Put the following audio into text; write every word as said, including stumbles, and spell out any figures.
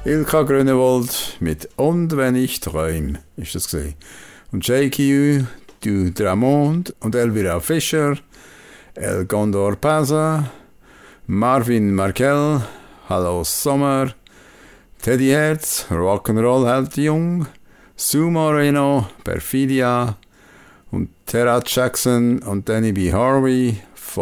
Ilka Grünewold mit Und wenn ich träum, ist das gesehen. Und J Q, Du Dramond und Elvira Fischer, El Gondor Paza, Marvin Markel, Hallo Sommer, Teddy Herz, Rock'n'Roll hält jung, Sue Moreno, Perfidia und Terra Jackson und Danny B. Harvey